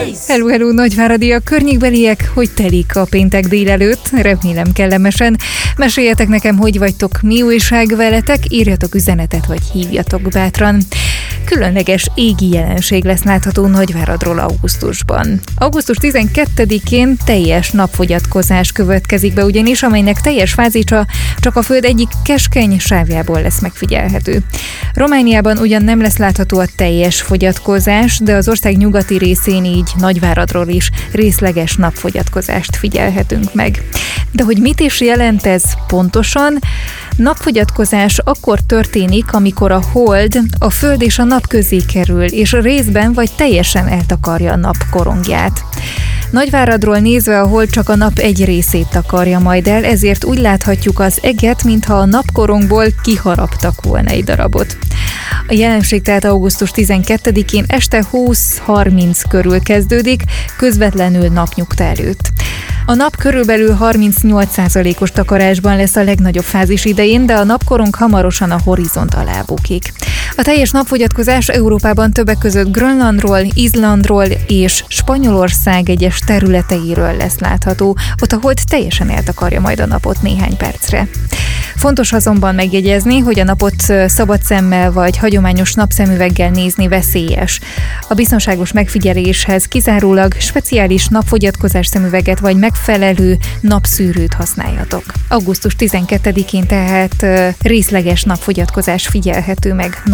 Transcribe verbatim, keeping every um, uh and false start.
Hello, hello, nagyváradiak, környékbeliek, hogy telik a péntek délelőtt? Remélem kellemesen. Meséljetek nekem, hogy vagytok, mi újság veletek, írjatok üzenetet, vagy hívjatok bátran. Különleges égi jelenség lesz látható Nagyváradról augusztusban. augusztus tizenkettedikén teljes napfogyatkozás következik be, ugyanis amelynek teljes fázisa csak a föld egyik keskeny sávjából lesz megfigyelhető. Romániában ugyan nem lesz látható a teljes fogyatkozás, de az ország nyugati részén, így Nagyváradról is részleges napfogyatkozást figyelhetünk meg. De hogy mit is jelent ez pontosan? Napfogyatkozás akkor történik, amikor a hold a föld és a nap közé kerül, és részben vagy teljesen eltakarja a nap korongját. Nagyváradról nézve a hold csak a nap egy részét takarja majd el, ezért úgy láthatjuk az eget, mintha a napkorongból kiharaptak volna egy darabot. A jelenség tehát augusztus tizenkettedikén este húsz-harminc körül kezdődik, közvetlenül napnyugta előtt. A nap körülbelül harmincnyolc százalékos takarásban lesz a legnagyobb fázis idején, de a napkorong hamarosan a horizont alá bukik. A teljes napfogyatkozás Európában többek között Grönlandról, Izlandról és Spanyolország egyes területeiről lesz látható, ott a hold teljesen eltakarja majd a napot néhány percre. Fontos azonban megjegyezni, hogy a napot szabad szemmel vagy hagyományos napszemüveggel nézni veszélyes. A biztonságos megfigyeléshez kizárólag speciális napfogyatkozás szemüveget vagy megfelelő napszűrőt használjatok. augusztus tizenkettedikén tehát részleges napfogyatkozás figyelhető meg